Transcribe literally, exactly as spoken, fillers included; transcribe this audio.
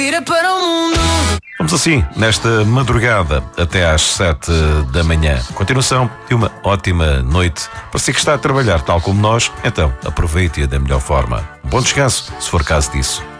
Vira para o mundo. Vamos assim, nesta madrugada até às sete da manhã. Continuação de uma ótima noite. Para si que está a trabalhar tal como nós, então aproveite-a da melhor forma. Bom descanso, se for caso disso.